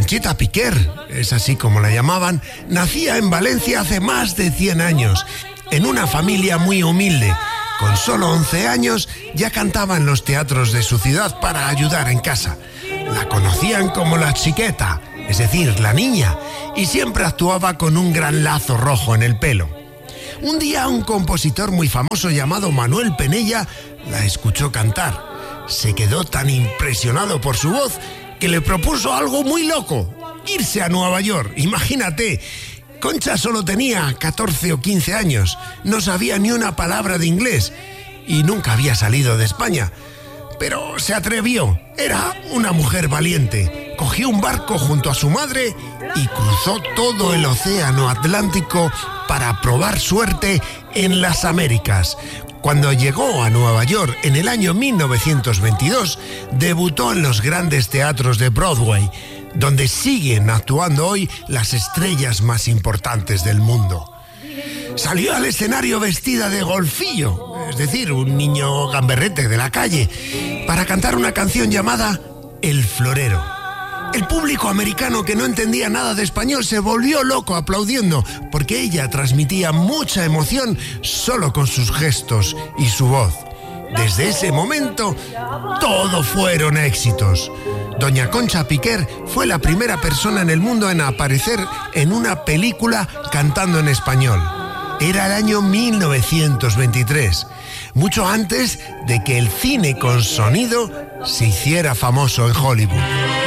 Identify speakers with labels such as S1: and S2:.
S1: Conchita Piquer, es así como la llamaban, nacía en Valencia hace más de 100 años, en una familia muy humilde. Con solo 11 años ya cantaba en los teatros de su ciudad para ayudar en casa. La conocían como la chiqueta, es decir, la niña, y siempre actuaba con un gran lazo rojo en el pelo. Un día un compositor muy famoso llamado Manuel Penella la escuchó cantar. Se quedó tan impresionado por su voz que le propuso algo muy loco: irse a Nueva York. Imagínate, Concha solo tenía 14 o 15 años, no sabía ni una palabra de inglés y nunca había salido de España. Pero se atrevió, era una mujer valiente. Cogió un barco junto a su madre y cruzó todo el océano Atlántico para probar suerte en las Américas. Cuando llegó a Nueva York en el año 1922, debutó en los grandes teatros de Broadway, donde siguen actuando hoy las estrellas más importantes del mundo. Salió al escenario vestida de golfillo, es decir, un niño gamberrete de la calle, para cantar una canción llamada El Florero. El público americano, que no entendía nada de español, se volvió loco aplaudiendo, porque ella transmitía mucha emoción solo con sus gestos y su voz. Desde ese momento, todo fueron éxitos. Doña Concha Piquer fue la primera persona en el mundo en aparecer en una película cantando en español. Era el año 1923, mucho antes de que el cine con sonido se hiciera famoso en Hollywood.